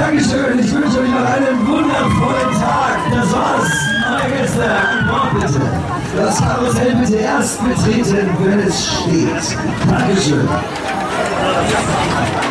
Dankeschön, ich wünsche euch noch einen wundervollen Tag. Das war's. Meine Gäste, an Bord bitte. Das Karussell bitte erst betreten, wenn es steht. Dankeschön.